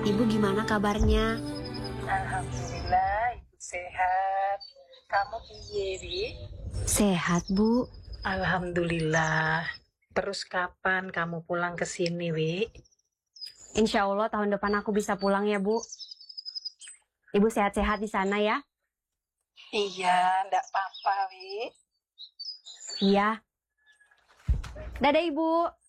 Ibu gimana kabarnya? Alhamdulillah, ibu sehat. Kamu piye, Wi? Sehat, Bu. Alhamdulillah. Terus kapan kamu pulang ke sini, Wi? Insya Allah tahun depan aku bisa pulang ya, Bu. Ibu sehat-sehat di sana ya? Iya, ndak apa-apa, Wi. Iya. Dadah, Ibu.